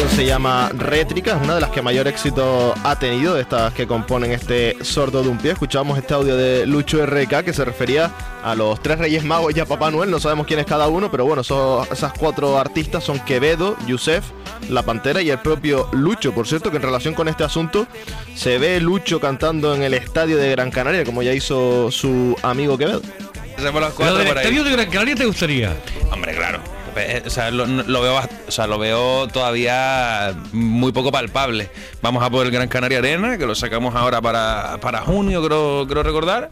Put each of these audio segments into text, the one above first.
canción se llama Rétrica, es una de las que mayor éxito ha tenido, de estas que componen este Sordo de un Pie. Escuchábamos este audio de Lucho RK que se refería a los 3 Reyes Magos y a Papá Noel, no sabemos quién es cada uno, pero bueno, esas 4 artistas son Quevedo, Yusef, La Pantera y el propio Lucho. Por cierto, que en relación con este asunto se ve Lucho cantando en el estadio de Gran Canaria, como ya hizo su amigo Quevedo. ¿Pero del estadio de Gran Canaria te gustaría? Hombre, claro. O sea, lo veo todavía muy poco palpable. Vamos a por el Gran Canaria Arena, que lo sacamos ahora para junio, creo recordar.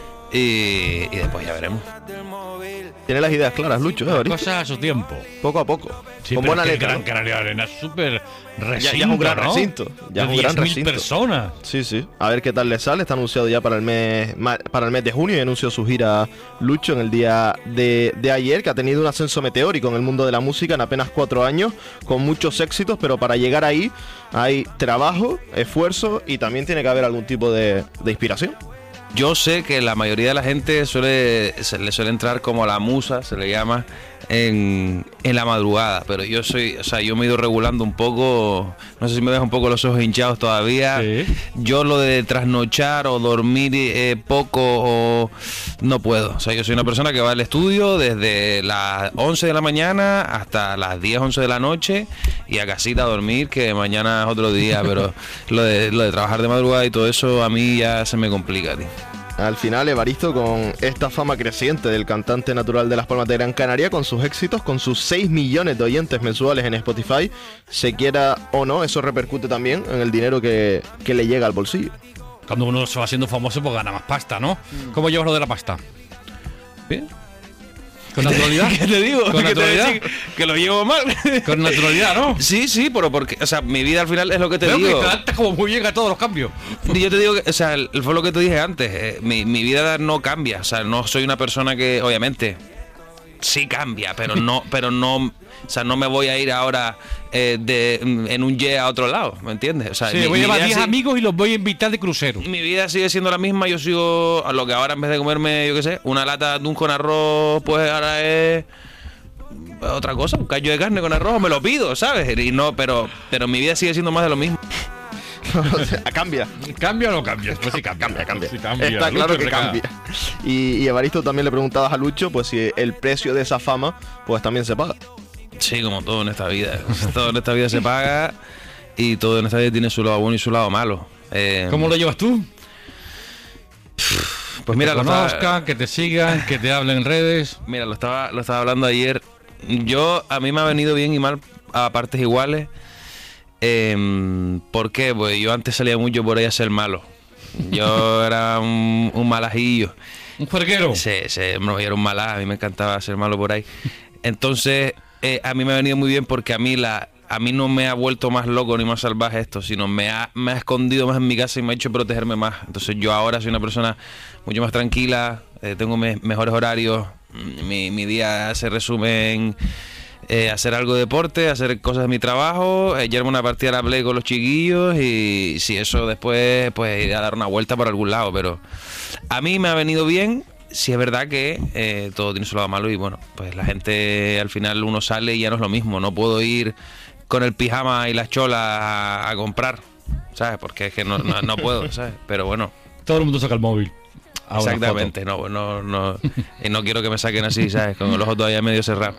Y después ya veremos. Tiene las ideas claras, Lucho, Cosas a su tiempo. Poco a poco. Sí, con pero buena es que letra. Gran Canaria Arena es súper recinto, ya es un gran ¿no? recinto. Ya De es un gran 10.000 recinto. personas. Sí. A ver qué tal le sale. Está anunciado ya para el mes de junio. Y anunció su gira Lucho en el día de ayer, que ha tenido un ascenso meteórico en el mundo de la música en apenas 4 años, con muchos éxitos, pero para llegar ahí hay trabajo, esfuerzo y también tiene que haber algún tipo de inspiración. Yo sé que la mayoría de la gente le suele entrar como la musa, se le llama, en la madrugada, pero yo me he ido regulando un poco, no sé si me ves un poco los ojos hinchados todavía. Sí. Yo lo de trasnochar o dormir poco no puedo. O sea, yo soy una persona que va al estudio desde las 11 de la mañana hasta las 10, 11 de la noche y a casita a dormir, que mañana es otro día, pero lo de trabajar de madrugada y todo eso a mí ya se me complica, tío. Al final, Evaristo, con esta fama creciente del cantante natural de Las Palmas de Gran Canaria, con sus éxitos, con sus 6 millones de oyentes mensuales en Spotify, se quiera o no, eso repercute también en el dinero que le llega al bolsillo. Cuando uno se va haciendo famoso, pues gana más pasta, ¿no? ¿Cómo llevas lo de la pasta? ¿Bien? ¿Con naturalidad? ¿Qué te digo? ¿Con ¿Qué te naturalidad? decir? Que lo llevo mal. Con naturalidad, ¿no? Sí, pero porque, o sea, mi vida al final es lo que te Veo digo. que te adaptas como muy bien a todos los cambios. Y yo te digo que, o sea, fue lo que te dije antes. Mi vida no cambia. O sea, no soy una persona que, obviamente, sí cambia, pero no, o sea, no me voy a ir ahora en un jet a otro lado, ¿me entiendes? O sea, Sí, voy a llevar 10 amigos y los voy a invitar de crucero. Mi vida sigue siendo la misma. Yo sigo a lo que ahora, en vez de comerme, yo qué sé, una lata de atún con arroz, pues ahora es otra cosa, un callo de carne con arroz, me lo pido, ¿sabes? Y no, pero mi vida sigue siendo más de lo mismo. O sea, cambia. ¿Cambia o no cambia? Pues sí cambia. Cambia. Sí, cambia. Está Lucho claro que RK. cambia. Y Evaristo, también le preguntabas a Lucho, pues si el precio de esa fama, pues también se paga. Sí, como todo en esta vida. Todo en esta vida se paga y todo en esta vida tiene su lado bueno y su lado malo. ¿Cómo lo llevas tú? Pues mira, que te conozcan, que te sigan, que te hablen en redes. Mira, lo estaba hablando ayer. A mí me ha venido bien y mal a partes iguales. ¿Por qué? Pues yo antes salía mucho por ahí a ser malo. Yo era un malajillo. ¿Un juerguero? Sí, yo era un malaj, a mí me encantaba ser malo por ahí. Entonces, a mí me ha venido muy bien porque a mí no me ha vuelto más loco ni más salvaje esto, sino me ha escondido más en mi casa y me ha hecho protegerme más. Entonces yo ahora soy una persona mucho más tranquila, tengo mejores horarios, mi día se resume en hacer algo de deporte, hacer cosas de mi trabajo, llevarme una partida a la play con los chiquillos y si eso después, pues ir a dar una vuelta por algún lado. Pero a mí me ha venido bien. Sí es verdad que todo tiene su lado malo y bueno, pues la gente al final uno sale y ya no es lo mismo. No puedo ir con el pijama y las cholas a comprar, ¿sabes? Porque es que no puedo, ¿sabes? Pero bueno. Todo el mundo saca el móvil. Exactamente, no, y no quiero que me saquen así, ¿sabes? Con el ojo todavía medio cerrado.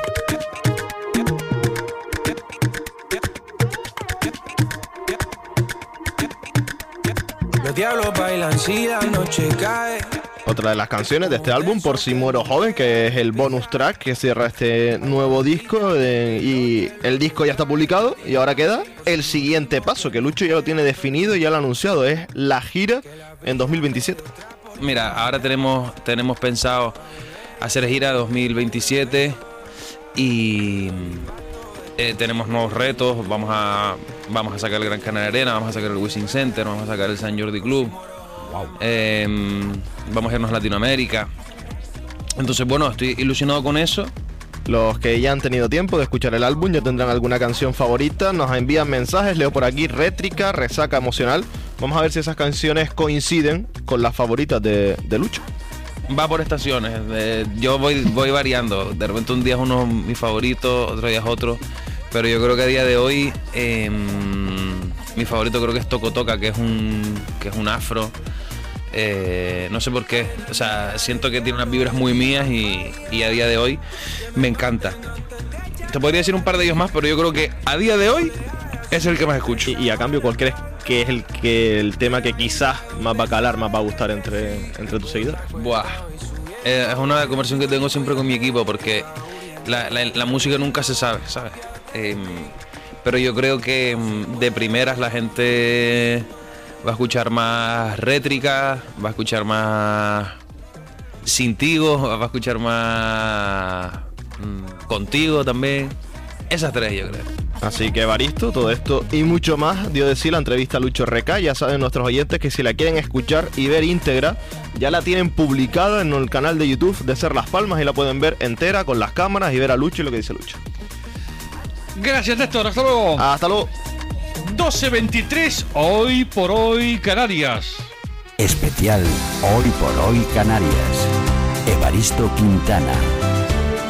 Los diablos bailan si la noche cae. Otra de las canciones de este álbum, Por si muero joven, que es el bonus track que cierra este nuevo disco, y el disco ya está publicado y ahora queda el siguiente paso, que Lucho ya lo tiene definido y ya lo ha anunciado, es la gira en 2027. Mira, ahora tenemos pensado hacer gira 2027 y tenemos nuevos retos. Vamos a sacar el Gran Canaria Arena, vamos a sacar el Wishing Center, vamos a sacar el San Jordi Club. Wow. Vamos a irnos a Latinoamérica. Entonces, bueno, estoy ilusionado con eso. Los que ya han tenido tiempo de escuchar el álbum ya tendrán alguna canción favorita, nos envían mensajes, leo por aquí Rétrica, Resaca Emocional. Vamos a ver si esas canciones coinciden con las favoritas de Lucho. Va por estaciones, yo voy variando. De repente un día es uno mi favorito, otro día es otro. Pero yo creo que a día de hoy mi favorito creo que es Toco Toca, que es un afro. No sé por qué, o sea, siento que tiene unas vibras muy mías y a día de hoy me encanta. Te podría decir un par de ellos más, pero yo creo que a día de hoy es el que más escucho. Y a cambio, ¿cuál crees que es el tema que quizás más va a calar, más va a gustar entre tus seguidores? Buah. Es una conversación que tengo siempre con mi equipo, porque la música nunca se sabe, ¿sabes? Pero yo creo que de primeras la gente va a escuchar más rétrica, va a escuchar más Sintigo, va a escuchar más Contigo también. Esas tres yo creo. Así que Evaristo, todo esto y mucho más dio de sí la entrevista a Lucho RK. Ya saben nuestros oyentes que si la quieren escuchar y ver íntegra, ya la tienen publicada en el canal de YouTube de Ser Las Palmas y la pueden ver entera con las cámaras y ver a Lucho y lo que dice Lucho. Gracias, Néstor. Hasta luego. Hasta luego. 12:23, Hoy por Hoy Canarias. Especial Hoy por Hoy Canarias. Evaristo Quintana.